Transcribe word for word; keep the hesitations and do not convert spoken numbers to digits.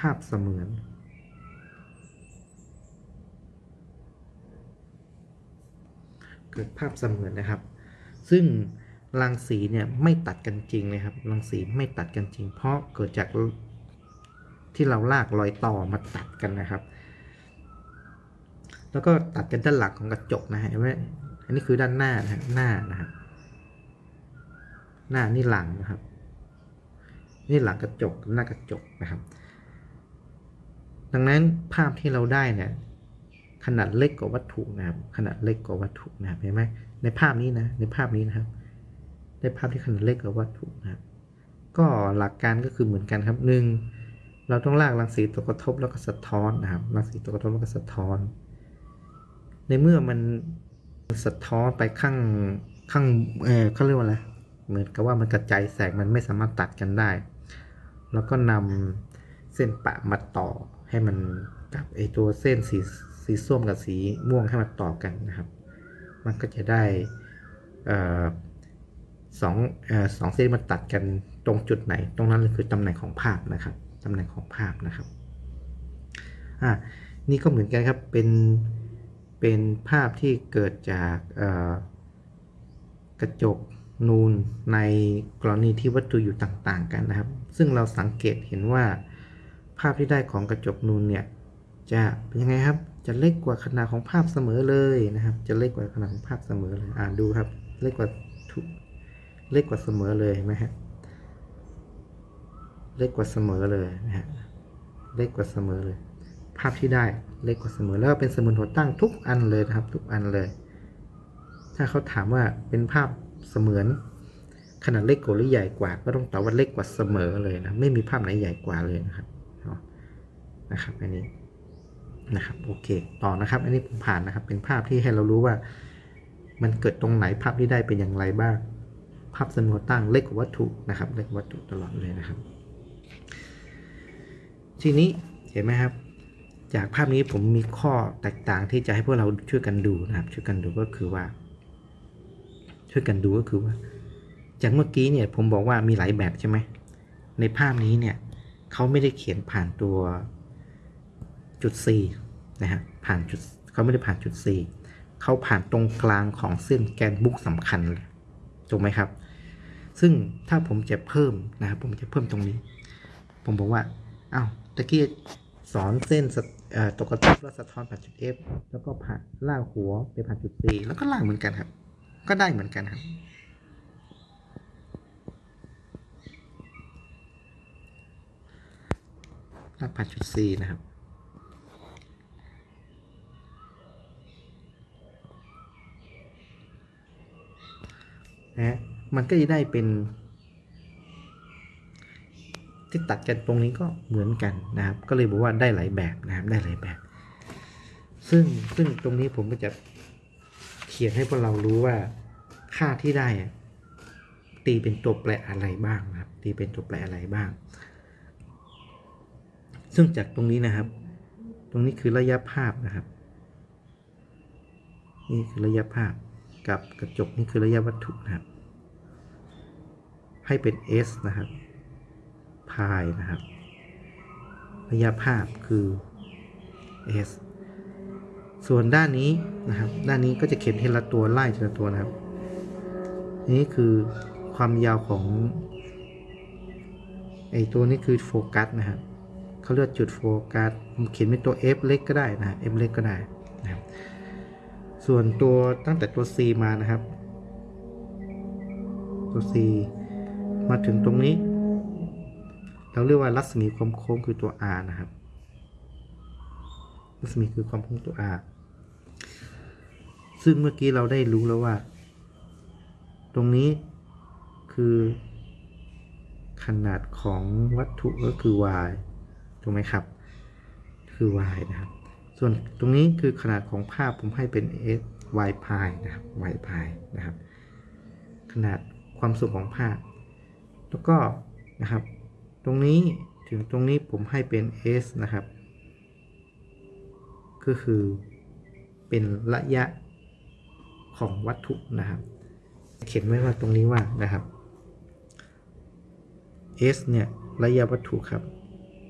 ภาพเสมือนเกิดภาพเสมือนนะครับซึ่งรังสีเนี่ยไม่ตัดกันจริงเลยครับรังสีไม่ตัดกันจริงเพราะเกิดจากที่เราลากรอยต่อมาตัดกันนะครับแล้วก็ตัดกันด้านหลังของกระจกนะฮะเห็นไหมอันนี้คือด้านหน้านะฮะหน้านะครับหน้านี่หลังนะครับนี่หลังกระจกหน้ากระจกนะครับดังนั้นภาพที่เราได้เนี่ยขนาดเล็กกว่าวัตถุนะครับขนาดเล็กกว่าวัตถุนะครับเห็นไหมในภาพนี้นะในภาพนี้นะครับได้ภาพที่ขนาดเล็กกว่าวัตถุนะครับก็หลักการก็คือเหมือนกันครับหนึ่งเราต้องลากรังสีตัวกระทบแล้วก็สะท้อนนะครับรังสีตัวกระทบแล้วก็สะท้อนในเมื่อมันสะท้อนไปข้างข้างเออเขาเรียกว่าอะไรเหมือนกับว่ามันกระจายแสงมันไม่สามารถตัดกันได้แล้วก็นำเส้นปะมาต่อให้มันกับไอตัวเส้นสีสีส้มกับสีม่วงให้มันต่อกันนะครับมันก็จะได้สองสองเส้นมันตัดกันตรงจุดไหนตรงนั้นคือตำแหน่งของภาพนะครับตำแหน่งของภาพนะครับอ่านี่ก็เหมือนกันครับเป็นเป็นภาพที่เกิดจากกระจกนูนในกรณีที่วัตถุอยู่ต่างๆกันนะครับซึ่งเราสังเกตเห็นว่าภาพที่ได้ของกระจกนูนเนี่ยจะเป็นยังไงครับจะเล็กกว่าขนาดของภาพเสมอเลยนะครับจะเล็กกว่าขนาดของภาพเสมอเลยอ่าดูครับเล็กกว่าทุกเล็กกว่าเสมอเลยไหมฮะเล็กกว่าเสมอเลยนะฮะเล็กกว่าเสมอเลยภาพที่ได้เล็กกว่าเสมอแล้วก็เป็นเสมือนหัวตั้งทุกอันเลยนะครับทุกอันเลยถ้าเขาถามว่าเป็นภาพเสมือนขนาดเล็กกว่าหรือใหญ่กว่าก็ต้องตอบว่าเล็กกว่าเสมอเลยนะไม่มีภาพไหนใหญ่กว่าเลยนะครับนะครับอันนี้นะครับโอเคต่อนะครับอันนี้ผมผ่านนะครับเป็นภาพที่ให้เรารู้ว่ามันเกิดตรงไหนภาพที่ได้เป็นอย่างไรบ้างภาพเสมือนตั้งเล็กกว่าวัตถุนะครับเล็กกว่าวัตถุตลอดเลยนะครับทีนี้เห็นไหมครับจากภาพนี้ผมมีข้อแตกต่างที่จะให้พวกเราช่วยกันดูนะครับช่วยกันดูก็คือว่าช่วยกันดูก็คือว่าจากเมื่อกี้เนี่ยผมบอกว่ามีหลายแบบใช่ไหมในภาพนี้เนี่ยเขาไม่ได้เขียนผ่านตัวจุด C นะฮะผ่านจุดเขาไม่ได้ผ่านจุด C เขาผ่านตรงกลางของเส้นแกนบุ๊กสำคัญเลยถูกไหมครับซึ่งถ้าผมจะเพิ่มนะครับผมจะเพิ่มตรงนี้ผมบอกว่าอ้าวตะกี้สอนเส้นตกกระทบแล้วสะท้อนผ่านจุด F แล้วก็ผ่านล่างหัวไปผ่านจุด C แล้วก็ล่างเหมือนกันครับก็ได้เหมือนกันครับล่างผ่านจุด C นะครับนะมันก็จะได้เป็นที่ตัดกันตรงนี้ก็เหมือนกันนะครับก็เลยบอกว่าได้หลายแบบนะครับได้หลายแบบซึ่งซึ่งตรงนี้ผมก็จะเขียนให้พวกเรารู้ว่าค่าที่ได้ตีเป็นตัวแปรอะไรบ้างนะครับตีเป็นตัวแปรอะไรบ้างซึ่งจากตรงนี้นะครับตรงนี้คือระยะภาพนะครับนี่คือระยะภาพกับกระจกนี่คือระยะวัตถุนะครับให้เป็น s นะครับพายนะครับระยะภาพคือ s ส่วนด้านนี้นะครับด้านนี้ก็จะเขียนทีละตัวไล่ทีละตัวนะครับนี่คือความยาวของไอตัวนี้คือโฟกัสนะครับเขาเรียกจุดโฟกัสผมเขียนเป็นตัว f เล็กก็ได้นะ f เล็กก็ได้นะครับส่วนตัวตั้งแต่ตัว c มานะครับตัว c มาถึงตรงนี้เราเรียกว่ารัศมีความโค้งคือตัว r นะครับรัศมีคือความโค้งตัว r ซึ่งเมื่อกี้เราได้รู้แล้วว่าตรงนี้คือขนาดของวัตถุก็คือ y ถูกไหมครับคือ y นะครับส่วนตรงนี้คือขนาดของภาพผมให้เป็น s y พายนะครับ y พายนะครับขนาดความสูงของภาพแล้วก็นะครับตรงนี้ถึงตรงนี้ผมให้เป็น s นะครับก็คือเป็นระยะของวัตถุนะครับเขียนไว้ว่าตรงนี้ว่านะครับ s เนี่ยระยะวัตถุครับ